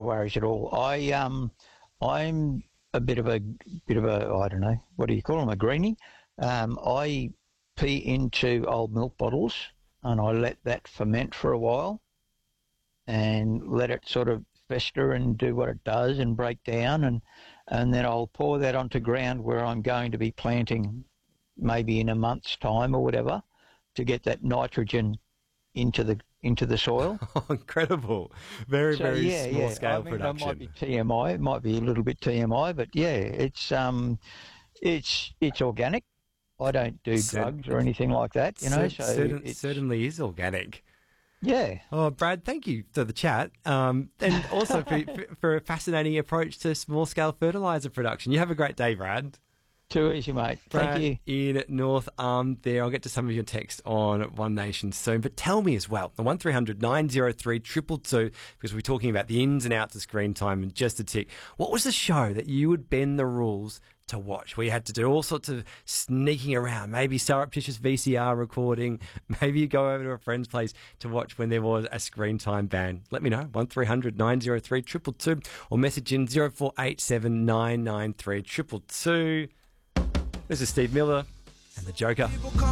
worries at all. I'm a bit of a I don't know, what do you call them, a greenie. I pee into old milk bottles and I let that ferment for a while and let it sort of fester and do what it does and break down, and then I'll pour that onto ground where I'm going to be planting maybe in a month's time or whatever, to get that nitrogen into the soil. Oh, incredible. Very small scale production. That might be TMI, it might be a little bit TMI, but yeah, it's organic. I don't do drugs or anything like that, you know. It certainly is organic. Yeah. Oh, Brad, thank you for the chat, and also for a fascinating approach to small-scale fertiliser production. You have a great day, Brad. Too easy, mate. Brad, thank you. In North Arm there. I'll get to some of your text on One Nation soon. But tell me as well, the 1300 903 222, because we're talking about the ins and outs of screen time in just a tick. What was the show that you would bend the rules to watch, where you had to do all sorts of sneaking around, maybe surreptitious VCR recording, maybe you go over to a friend's place to watch when there was a screen time ban? Let me know, 1300 903 222, or message in 0487 993 222. This is Steve Miller and the Joker.